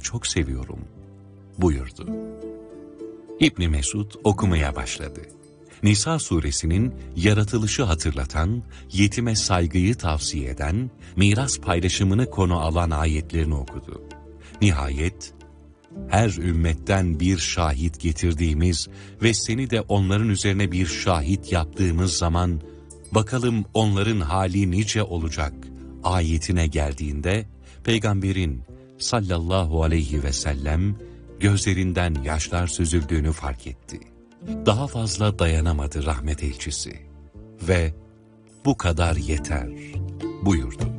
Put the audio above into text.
çok seviyorum buyurdu. İbn Mesud okumaya başladı. Nisa suresinin yaratılışı hatırlatan, yetime saygıyı tavsiye eden, miras paylaşımını konu alan ayetlerini okudu. Nihayet, her ümmetten bir şahit getirdiğimiz ve seni de onların üzerine bir şahit yaptığımız zaman, bakalım onların hali nice olacak ayetine geldiğinde, Peygamberin sallallahu aleyhi ve sellem gözlerinden yaşlar süzüldüğünü fark etti. Daha fazla dayanamadı rahmet elçisi ve bu kadar yeter buyurdu.